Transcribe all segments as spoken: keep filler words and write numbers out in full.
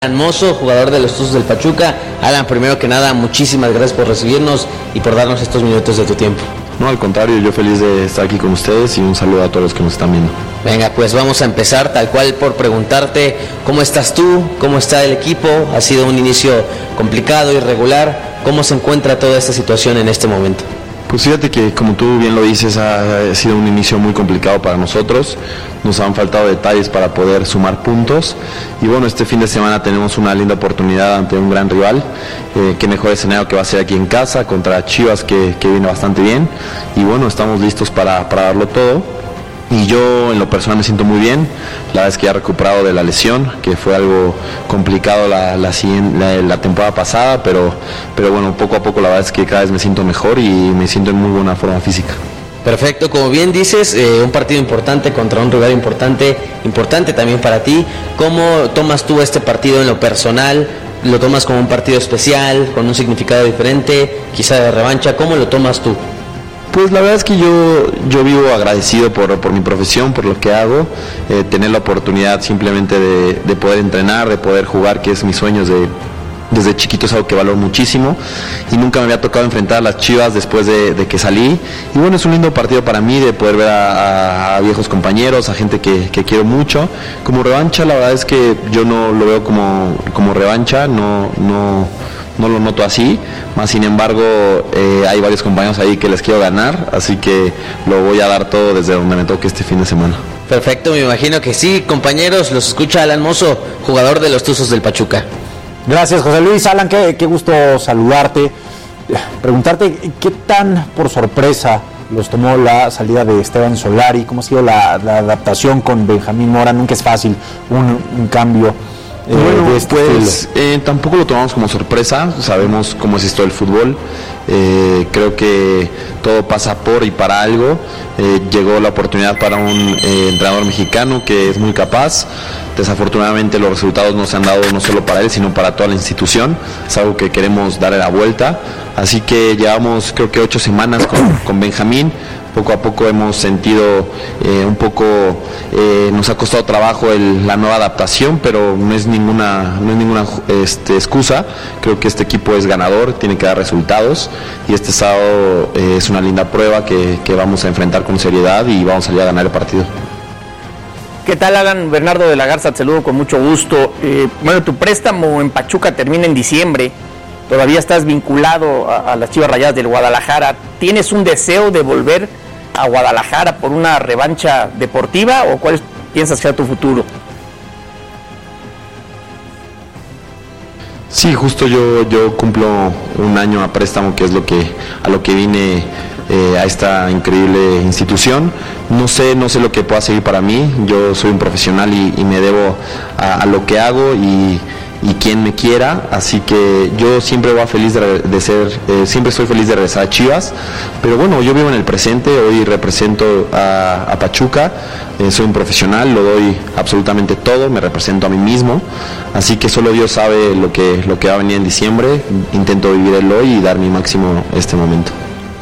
Alan Mozo, jugador de los Tuzos del Pachuca. Alan, primero que nada, muchísimas gracias por recibirnos y por darnos estos minutos de tu tiempo. No, al contrario, yo feliz de estar aquí con ustedes y un saludo a todos los que nos están viendo. Venga, pues vamos a empezar tal cual por preguntarte cómo estás tú, cómo está el equipo. Ha sido un inicio complicado, irregular. ¿Cómo se encuentra toda esta situación en este momento? Pues fíjate que, como tú bien lo dices, ha sido un inicio muy complicado para nosotros. Nos han faltado detalles para poder sumar puntos. Y bueno, este fin de semana tenemos una linda oportunidad ante un gran rival. Eh, qué mejor escenario que va a ser aquí en casa, contra Chivas, que, que viene bastante bien. Y bueno, estamos listos para, para darlo todo. Y yo en lo personal me siento muy bien. La verdad es que ya he recuperado de la lesión, que fue algo complicado la, la, la, la temporada pasada, pero, pero bueno, poco a poco la verdad es que cada vez me siento mejor y me siento en muy buena forma física. Perfecto, como bien dices, eh, un partido importante contra un rival importante, importante también para ti. ¿Cómo tomas tú este partido en lo personal? ¿Lo tomas como un partido especial, con un significado diferente, quizá de revancha? ¿Cómo lo tomas tú? Pues la verdad es que yo, yo vivo agradecido por, por mi profesión, por lo que hago, eh, tener la oportunidad simplemente de, de poder entrenar, de poder jugar, que es mis sueños de, desde chiquito, es algo que valoro muchísimo y nunca me había tocado enfrentar a las Chivas después de, de que salí. Y bueno, es un lindo partido para mí de poder ver a, a, a viejos compañeros, a gente que, que quiero mucho. Como revancha, la verdad es que yo no lo veo como, como revancha, no... no no lo noto así, más sin embargo eh, hay varios compañeros ahí que les quiero ganar, así que lo voy a dar todo desde donde me toque este fin de semana. Perfecto, me imagino que sí. Compañeros, los escucha Alan Mozo, jugador de los Tuzos del Pachuca. Gracias, José Luis. Alan, qué, qué gusto saludarte. Preguntarte qué tan por sorpresa los tomó la salida de Esteban Solari, cómo ha sido la, la adaptación con Benjamín Mora. Nunca es fácil un, un cambio. Eh, bueno, este pues eh, tampoco lo tomamos como sorpresa, sabemos cómo es esto del fútbol, eh, creo que todo pasa por y para algo. Eh, llegó la oportunidad para un eh, entrenador mexicano que es muy capaz. Desafortunadamente los resultados no se han dado no solo para él, sino para toda la institución. Es algo que queremos darle la vuelta, así que llevamos creo que ocho semanas con, con Benjamín. Poco a poco hemos sentido eh, un poco, eh, nos ha costado trabajo el, la nueva adaptación, pero no es ninguna, no es ninguna este, excusa. Creo que este equipo es ganador, tiene que dar resultados y este sábado eh, es una linda prueba que, que vamos a enfrentar con seriedad y vamos a salir a ganar el partido. ¿Qué tal, Alan? Bernardo de la Garza, te saludo con mucho gusto. Eh, bueno, tu préstamo en Pachuca termina en diciembre. Todavía estás vinculado a, a las Chivas Rayadas del Guadalajara. ¿Tienes un deseo de volver a Guadalajara por una revancha deportiva o cuál piensas que sea tu futuro? Sí, justo yo, yo cumplo un año a préstamo, que es lo que a lo que vine eh, a esta increíble institución. No sé, no sé lo que pueda seguir para mí. Yo soy un profesional y, y me debo a, a lo que hago y y quien me quiera, así que yo siempre voy feliz de, de ser, eh, siempre estoy feliz de regresar a Chivas, pero bueno, yo vivo en el presente, hoy represento a, a Pachuca, eh, soy un profesional, lo doy absolutamente todo, me represento a mí mismo, así que solo Dios sabe lo que, lo que va a venir en diciembre, intento vivir el hoy y dar mi máximo este momento.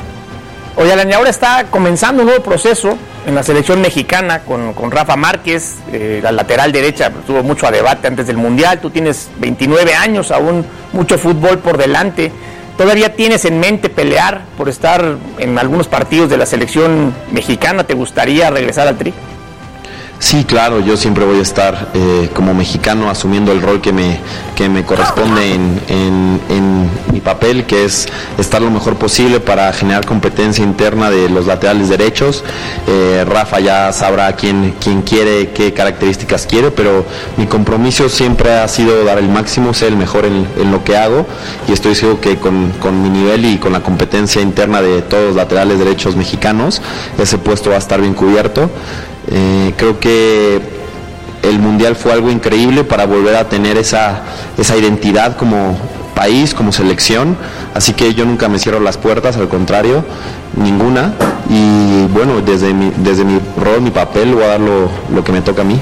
Oye, Alan, y ahora está comenzando un nuevo proceso en la selección mexicana con, con Rafa Márquez, eh, la lateral derecha, tuvo mucho a debate antes del Mundial. Tú tienes veintinueve años, aún mucho fútbol por delante. ¿Todavía tienes en mente pelear por estar en algunos partidos de la selección mexicana? ¿Te gustaría regresar al Tri? Sí, claro, yo siempre voy a estar eh, como mexicano asumiendo el rol que me, que me corresponde en, en, en mi papel, que es estar lo mejor posible para generar competencia interna de los laterales derechos. Eh, Rafa ya sabrá quién, quién quiere, qué características quiere, pero mi compromiso siempre ha sido dar el máximo, ser el mejor en, en lo que hago, y estoy seguro que con, con mi nivel y con la competencia interna de todos los laterales derechos mexicanos, ese puesto va a estar bien cubierto. Eh, creo que el Mundial fue algo increíble para volver a tener esa, esa identidad como país, como selección, así que yo nunca me cierro las puertas, al contrario, ninguna, y bueno, desde mi, desde mi rol, mi papel, voy a dar lo, lo que me toca a mí.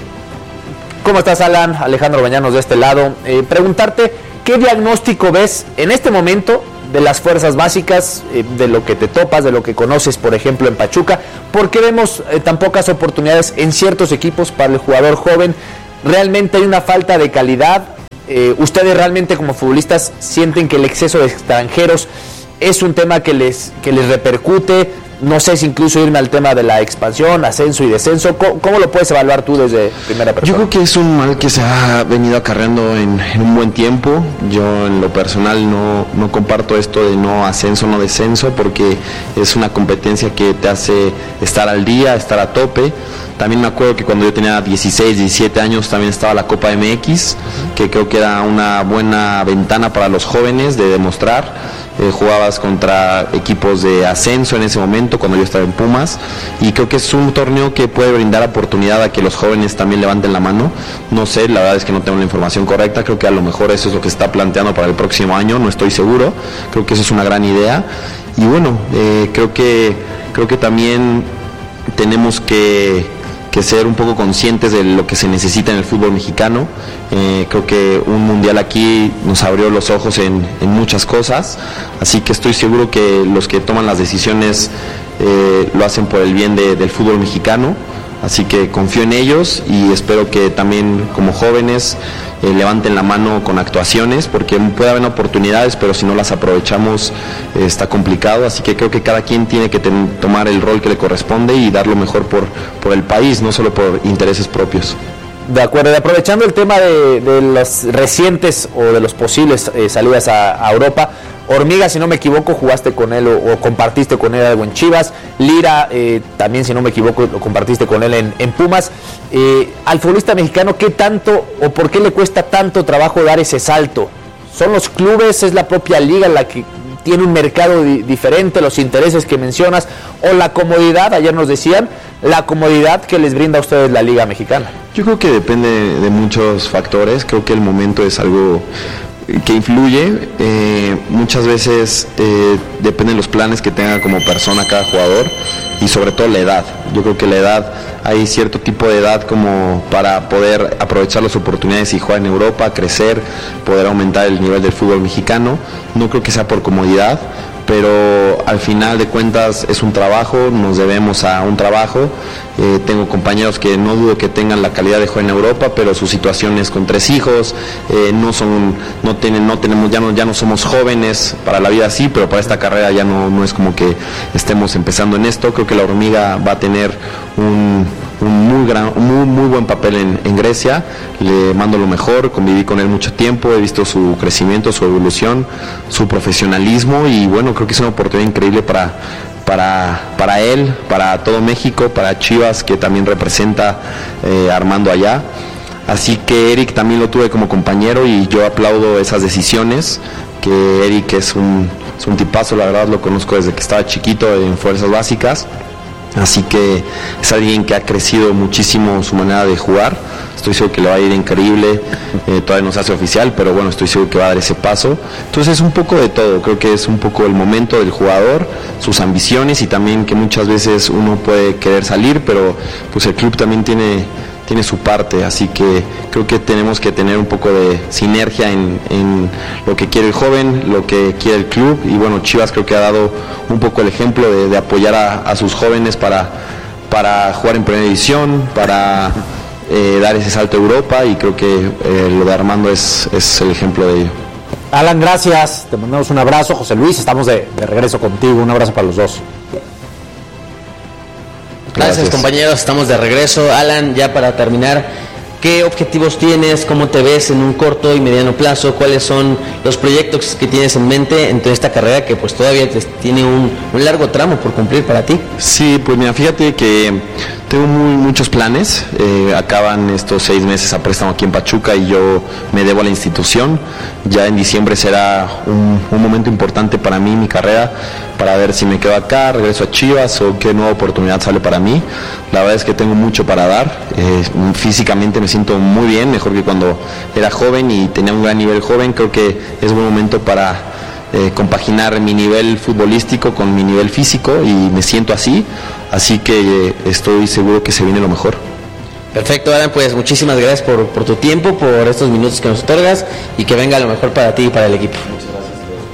¿Cómo estás, Alan? Alejandro Bañanos de este lado. Eh, preguntarte, ¿qué diagnóstico ves en este momento de las fuerzas básicas, eh, de lo que te topas, de lo que conoces, por ejemplo, en Pachuca? ¿Por qué vemos eh, tan pocas oportunidades en ciertos equipos para el jugador joven? ¿Realmente hay una falta de calidad eh, ¿ustedes realmente como futbolistas sienten que el exceso de extranjeros es un tema que les, que les repercute? No sé si incluso irme al tema de la expansión, ascenso y descenso. ¿Cómo, cómo lo puedes evaluar tú desde primera persona? Yo creo que es un mal que se ha venido acarreando en, en un buen tiempo. Yo en lo personal no, no comparto esto de no ascenso, no descenso, porque es una competencia que te hace estar al día, estar a tope. También me acuerdo que cuando yo tenía dieciséis, diecisiete años también estaba la Copa M X, que creo que era una buena ventana para los jóvenes de demostrar. Eh, jugabas contra equipos de ascenso en ese momento cuando yo estaba en Pumas, y creo que es un torneo que puede brindar oportunidad a que los jóvenes también levanten la mano. No sé, la verdad es que no tengo la información correcta, creo que a lo mejor eso es lo que se está planteando para el próximo año, no estoy seguro, creo que eso es una gran idea. Y bueno, eh, creo que creo que también tenemos que que ser un poco conscientes de lo que se necesita en el fútbol mexicano. Eh, creo que un mundial aquí nos abrió los ojos en, en muchas cosas, así que estoy seguro que los que toman las decisiones eh, lo hacen por el bien de, del fútbol mexicano, así que confío en ellos y espero que también como jóvenes eh, levanten la mano con actuaciones, porque puede haber oportunidades, pero si no las aprovechamos eh, está complicado, así que creo que cada quien tiene que ten, tomar el rol que le corresponde y dar lo mejor por, por el país, no solo por intereses propios. De acuerdo, y aprovechando el tema de, de las recientes o de los posibles eh, salidas a, a Europa, Hormiga, si no me equivoco, jugaste con él o, o compartiste con él algo en Chivas. Lira, eh, también, si no me equivoco, lo compartiste con él en, en Pumas. Eh, al futbolista mexicano, ¿qué tanto o por qué le cuesta tanto trabajo dar ese salto? ¿Son los clubes, es la propia liga la que tiene un mercado di- diferente, los intereses que mencionas, o la comodidad, ayer nos decían, la comodidad que les brinda a ustedes la Liga Mexicana? Yo creo que depende de muchos factores, creo que el momento es algo que influye, eh, muchas veces eh, dependen los planes que tenga como persona cada jugador y sobre todo la edad. Yo creo que la edad, hay cierto tipo de edad como para poder aprovechar las oportunidades y jugar en Europa, crecer, poder aumentar el nivel del fútbol mexicano. No creo que sea por comodidad, pero al final de cuentas es un trabajo, nos debemos a un trabajo. Eh, tengo compañeros que no dudo que tengan la calidad de jugar en Europa, pero sus situaciones con tres hijos, eh, no son, no tienen, no tenemos, ya no, ya no somos jóvenes para la vida así, pero para esta carrera ya no, no es como que estemos empezando en esto. Creo que la Hormiga va a tener un, un muy gran, muy, muy buen papel en, en Grecia. Le mando lo mejor, conviví con él mucho tiempo, he visto su crecimiento, su evolución, su profesionalismo, y bueno, creo que es una oportunidad increíble para Para, para él, para todo México, para Chivas, que también representa eh, Armando allá. Así que Eric también lo tuve como compañero y yo aplaudo esas decisiones, que Eric es un, es un tipazo, la verdad lo conozco desde que estaba chiquito en Fuerzas Básicas. Así que es alguien que ha crecido muchísimo su manera de jugar. Estoy seguro que le va a ir increíble, eh, todavía no se hace oficial, pero bueno, estoy seguro que va a dar ese paso. Entonces es un poco de todo, creo que es un poco el momento del jugador, sus ambiciones, y también que muchas veces uno puede querer salir, pero pues el club también tiene, tiene su parte, así que creo que tenemos que tener un poco de sinergia en, en lo que quiere el joven, lo que quiere el club, y bueno, Chivas creo que ha dado un poco el ejemplo de, de apoyar a, a sus jóvenes para, para jugar en primera división, para eh, dar ese salto a Europa, y creo que eh, lo de Armando es, es el ejemplo de ello. Alan, gracias, te mandamos un abrazo. José Luis, estamos de, de regreso contigo, un abrazo para los dos. Gracias, Gracias, compañeros, estamos de regreso. Alan, ya para terminar, ¿qué objetivos tienes? ¿Cómo te ves en un corto y mediano plazo? ¿Cuáles son los proyectos que tienes en mente en toda esta carrera que pues todavía te, tiene un, un largo tramo por cumplir para ti? Sí, pues mira, fíjate que tengo muy, muchos planes. Eh, acaban estos seis meses a préstamo aquí en Pachuca y yo me debo a la institución. Ya en diciembre será un, un momento importante para mí, mi carrera, para ver si me quedo acá, regreso a Chivas o qué nueva oportunidad sale para mí. La verdad es que tengo mucho para dar. Eh, físicamente me siento muy bien, mejor que cuando era joven y tenía un gran nivel joven. Creo que es buen momento para eh, compaginar mi nivel futbolístico con mi nivel físico y me siento así. Así que eh, estoy seguro que se viene lo mejor. Perfecto, Alan, pues muchísimas gracias por, por tu tiempo, por estos minutos que nos otorgas y que venga lo mejor para ti y para el equipo. Muchas gracias.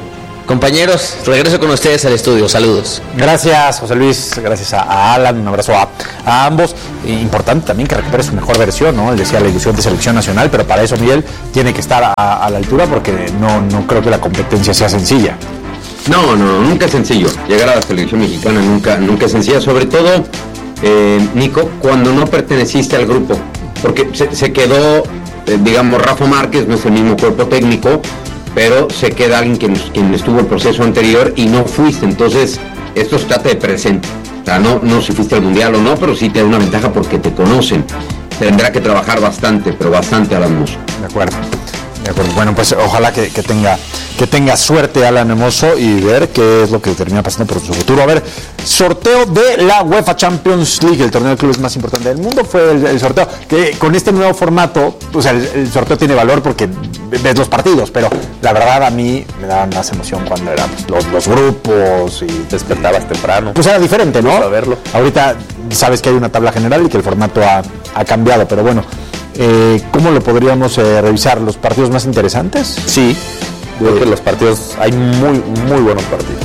Compañeros, regreso con ustedes al estudio. Saludos. Gracias, José Luis. Gracias a, a Alan. Un abrazo a, a ambos. E importante también que recupere su mejor versión, ¿no? Él decía la ilusión de selección nacional, pero para eso Miguel tiene que estar a, a la altura porque no, no creo que la competencia sea sencilla. No, no, nunca es sencillo. Llegar a la selección mexicana nunca, nunca es sencilla. Sobre todo, eh, Nico, cuando no perteneciste al grupo. Porque se, se quedó, eh, digamos, Rafa Márquez, no es el mismo cuerpo técnico, pero se queda alguien quien, quien estuvo el proceso anterior y no fuiste. Entonces, esto se trata de presente. O sea, no, no si fuiste al Mundial o no, pero sí te da una ventaja porque te conocen. Tendrá que trabajar bastante, pero bastante Alan Mozo. De acuerdo. De acuerdo. Bueno, pues ojalá que, que tenga que tenga suerte Alan Mozo y ver qué es lo que termina pasando por su futuro. A ver, sorteo de la UEFA Champions League, el torneo de clubes más importante del mundo, fue el, el sorteo, que con este nuevo formato, o sea, el, el sorteo tiene valor porque ves los partidos, pero la verdad a mí me daba más emoción cuando eran los, los grupos y despertabas temprano. Pues era diferente, ¿no? A verlo. Ahorita sabes que hay una tabla general y que el formato ha, ha cambiado, pero bueno, eh, ¿cómo lo podríamos eh, revisar? ¿Los partidos más interesantes? Sí. Creo que los partidos, hay muy, muy buenos partidos.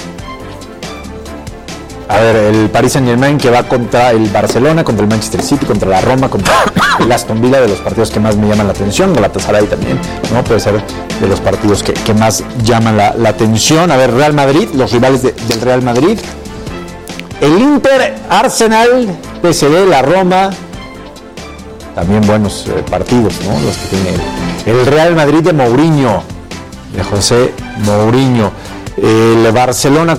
A ver, el Paris Saint-Germain que va contra el Barcelona, contra el Manchester City, contra la Roma, contra el Aston Villa, de los partidos que más me llaman la atención. Galatasaray también, ¿no? Puede ser de los partidos que, que más llaman la, la atención. A ver, Real Madrid, los rivales de, del Real Madrid. El Inter, Arsenal, P S V, la Roma. También buenos eh, partidos, ¿no? Los que tiene el Real Madrid de Mourinho. De José Mourinho. El Barcelona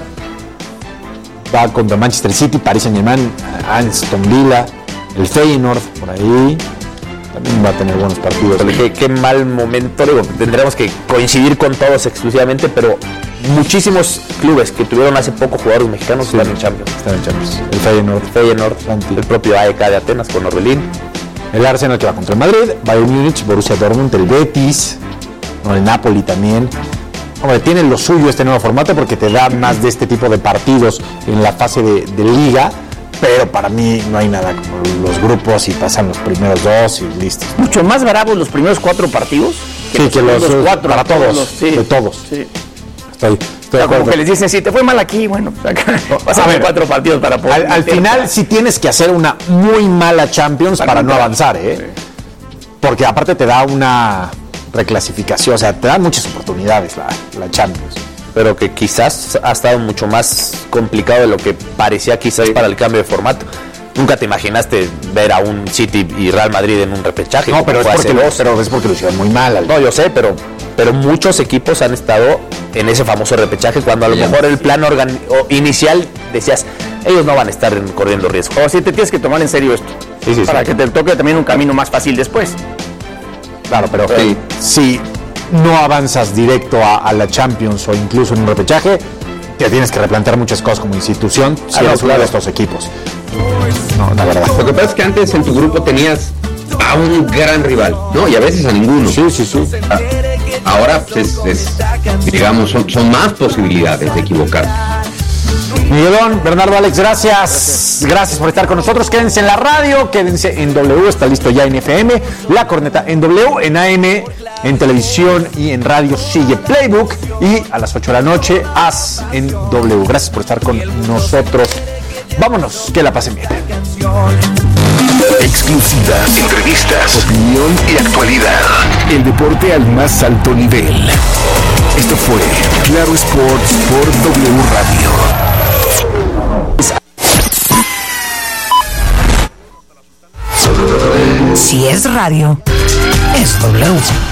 va contra Manchester City, Paris Saint-Germain, Aston Villa, el Feyenoord, por ahí también va a tener buenos partidos. Qué, qué mal momento, digo, tendremos que coincidir con todos exclusivamente, pero muchísimos clubes que tuvieron hace poco jugadores mexicanos sí, están en Champions. Están en Champions. El Feyenoord, Feyenoord, el propio A E K de Atenas con Orbelín. El Arsenal que va contra el Madrid, Bayern Múnich, Borussia Dortmund, el Betis, no, el Napoli también. Hombre, tiene lo suyo este nuevo formato porque te da más de este tipo de partidos en la fase de, de liga, pero para mí no hay nada como los grupos y pasan los primeros dos y listo. Mucho más bravos los primeros cuatro partidos que sí, los, que los, los cuatro para todos, los, sí, de todos. Sí. Estoy, estoy de acuerdo. Como que les dicen, si te fue mal aquí, bueno, pues acá pasan cuatro partidos para poder. Al, al final sí tienes que hacer una muy mala Champions para, para no avanzar, ¿eh? Sí. Porque aparte te da una reclasificación, o sea, te dan muchas oportunidades la, la Champions. Pero que quizás ha estado mucho más complicado de lo que parecía quizás para el cambio de formato. Nunca te imaginaste ver a un City y Real Madrid en un repechaje. No, pero es, porque lo, pero es porque lo hicieron muy mal. Al... No, yo sé, pero, pero muchos equipos han estado en ese famoso repechaje cuando a lo mejor el plan organ- inicial decías, ellos no van a estar corriendo riesgo. O si te tienes que tomar en serio esto, sí, sí, para sí. que te toque también un camino más fácil después. Claro, pero sí. si no avanzas directo a, a la Champions o incluso en un repechaje, te tienes que replantear muchas cosas como institución si ah, eres no, uno de estos equipos. No, la verdad. Lo que pasa es que antes en tu grupo tenías a un gran rival, ¿no? Y a veces a ninguno. Sí, sí, sí. Ahora, pues, es, es, digamos, son, son más posibilidades de equivocar. Miguelón, Bernardo, Alex, gracias. Gracias por estar con nosotros. Quédense en la radio, quédense en W, está listo ya en F M. La corneta en W, en A M, en televisión y en radio sigue Playbook. Y a las ocho de la noche, As en W. Gracias por estar con nosotros. Vámonos, que la pasen bien. Exclusiva, entrevistas, opinión y actualidad. El deporte al más alto nivel. Esto fue Claro Sports por W Radio. Si es radio, es W.